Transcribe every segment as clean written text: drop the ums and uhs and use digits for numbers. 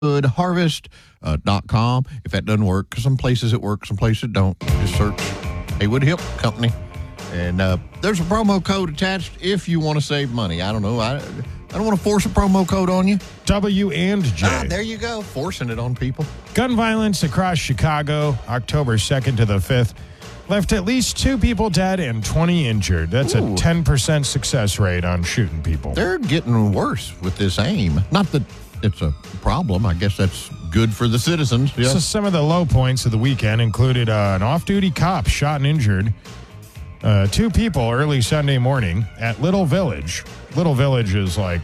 haywoodharvest.com. If that doesn't work, some places it works, some places it don't. Just search Haywood Hemp Company. And there's a promo code attached if you want to save money. I don't know. I don't want to force a promo code on you. W and J. There you go. Forcing it on people. Gun violence across Chicago, October 2nd to the 5th, left at least 2 people dead and 20 injured. That's a 10% success rate on shooting people. They're getting worse with this aim. Not that it's a problem. I guess that's good for the citizens. Yeah. So some of the low points of the weekend included an off-duty cop shot and injured 2 people early Sunday morning at Little Village. Little Village is like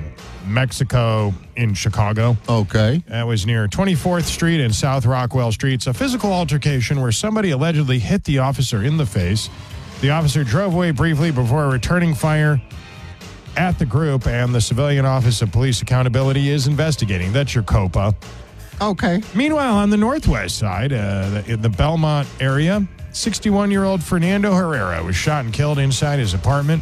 Mexico in Chicago. Okay. That was near 24th Street and South Rockwell Streets. A physical altercation where somebody allegedly hit the officer in the face. The officer drove away briefly before returning fire at the group, and the Civilian Office of Police Accountability is investigating. That's your COPA. Okay. Meanwhile, on the northwest side, in the Belmont area, 61-year-old Fernando Herrera was shot and killed inside his apartment,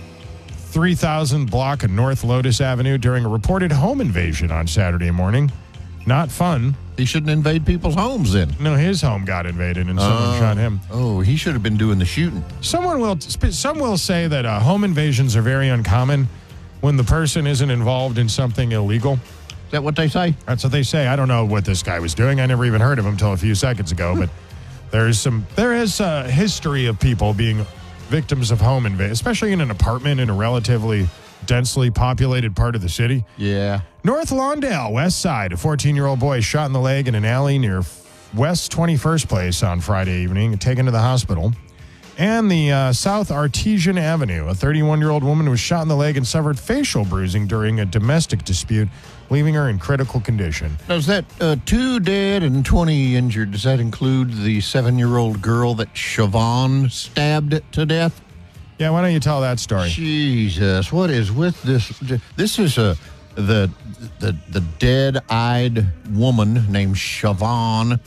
3000 block of North Lotus Avenue, during a reported home invasion on Saturday morning. Not fun. He shouldn't invade people's homes then. No, his home got invaded and someone shot him. Oh, he should have been doing the shooting. Some will say that home invasions are very uncommon when the person isn't involved in something illegal. Is that what they say? That's what they say. I don't know what this guy was doing. I never even heard of him until a few seconds ago, but there is a history of people being victims of home invasion, especially in an apartment in a relatively densely populated part of the city. Yeah. North Lawndale, west side, a 14-year-old boy shot in the leg in an alley near West 21st Place on Friday evening and taken to the hospital. And the South Artesian Avenue, a 31-year-old woman was shot in the leg and suffered facial bruising during a domestic dispute, leaving her in critical condition. Now, is that 2 dead and 20 injured? Does that include the 7-year-old girl that Siobhan stabbed to death? Yeah, why don't you tell that story? Jesus, what is with this? This is the dead-eyed woman named Siobhan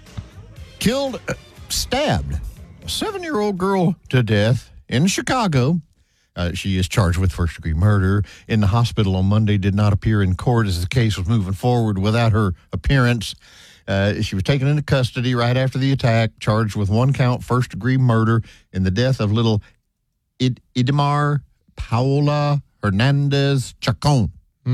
stabbed a 7-year-old girl to death in Chicago. She is charged with first-degree murder. In the hospital on Monday, did not appear in court as the case was moving forward without her appearance. She was taken into custody right after the attack, charged with 1-count first-degree murder in the death of little Idemar Paola Hernandez Chacon.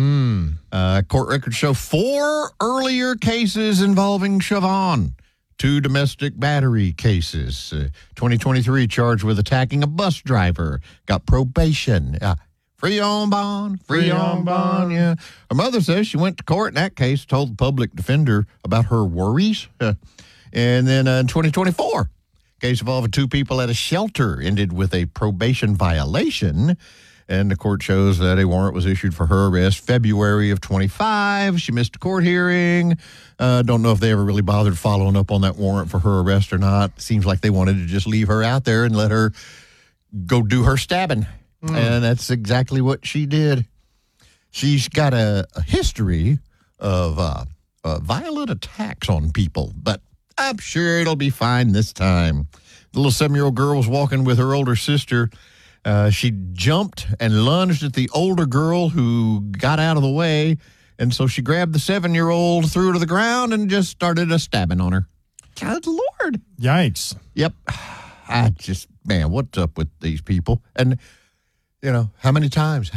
Court records show 4 earlier cases involving Siobhan. 2 domestic battery cases. 2023 charged with attacking a bus driver. Got probation. Free on bond. Free on bond. Yeah. Her mother says she went to court in that case, told the public defender about her worries. And then in 2024, case involving 2 people at a shelter ended with a probation violation. And the court shows that a warrant was issued for her arrest February of 25. She missed a court hearing. Don't know if they ever really bothered following up on that warrant for her arrest or not. Seems like they wanted to just leave her out there and let her go do her stabbing. And that's exactly what she did. She's got a history of violent attacks on people, but I'm sure it'll be fine this time. The little 7-year-old girl was walking with her older sister. She jumped and lunged at the older girl who got out of the way, and so she grabbed the 7-year-old, threw her to the ground, and just started a stabbing on her. Good Lord. Yikes. Yep. Man, what's up with these people? And, how many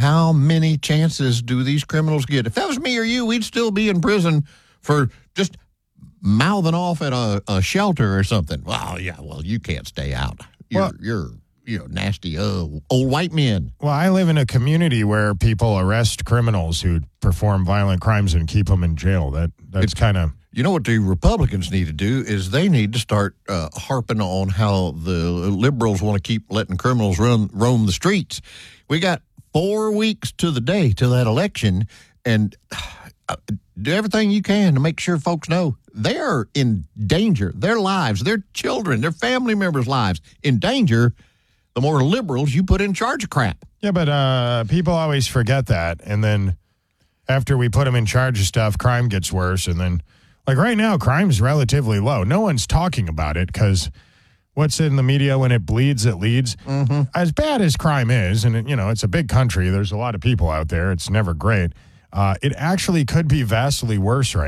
chances do these criminals get? If that was me or you, we'd still be in prison for just mouthing off at a shelter or something. Well, you can't stay out. You're nasty old white men. Well, I live in a community where people arrest criminals who perform violent crimes and keep them in jail. That's kind of... You know what the Republicans need to do is they need to start harping on how the liberals want to keep letting criminals roam the streets. We got 4 weeks to the day to that election, and do everything you can to make sure folks know they are in danger. Their lives, their children, their family members' lives in danger. The more liberals you put in charge of crap. Yeah, but people always forget that. And then after we put them in charge of stuff, crime gets worse. And then, like right now, crime's relatively low. No one's talking about it because what's in the media, when it bleeds, it leads. Mm-hmm. As bad as crime is, and it's a big country, there's a lot of people out there, it's never great. It actually could be vastly worse right